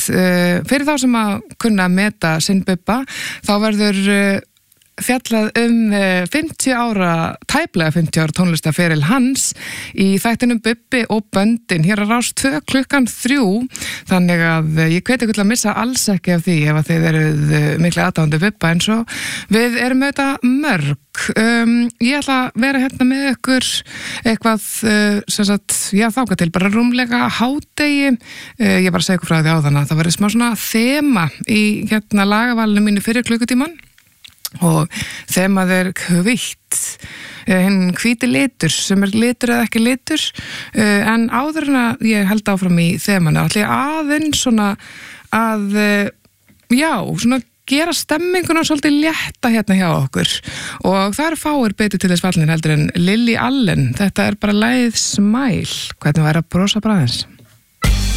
fyrir þá sem að kunna meta sinn Bubba, þá verður fjallað 50 ára, tæplega 50 ára tónlistarferil hans í þættinum Bubbi og böndin hér að Rás 2 klukkan 3, þannig að ég hveti ykkur til að missa alls ekki af því ef að þið eruð miklu aðdáandi Bubba, eins og við erum auðvitað mörg. Ég ætla að vera hérna með ykkur eitthvað sem sagt, já þáka til bara rúmlega hádegi, ég bara segi ykkur frá því áðan að það verður smá svona þema í hérna lagavalinu mínu fyrir klukkutíman og þemað hvítt, hinn hvíti litur sem litur eða ekki litur, en áður en að ég held áfram í þemanu ætla ég aðeins svona að svona gera stemminguna svolítið létta hérna hjá okkur og það fáir betur til þess fallin heldur en Lily Allen. Þetta bara lagið Smile, hvernig væri að brosa bara aðeins?